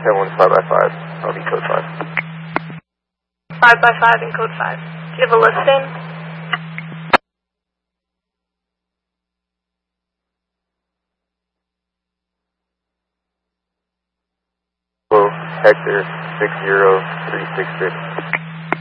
1 5 by 5. I'll be code 5. 5 by 5 in code 5. Do you have a listing? Hello, Hector 60366.